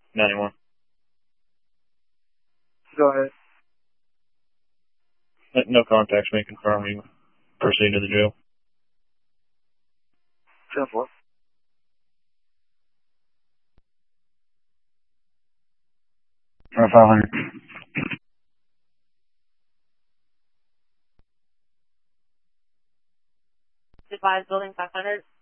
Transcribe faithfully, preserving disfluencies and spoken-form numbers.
ninety-one. Go ahead. No contacts may confirm you proceed to the jail. ten four. five hundred. Advise building five hundred.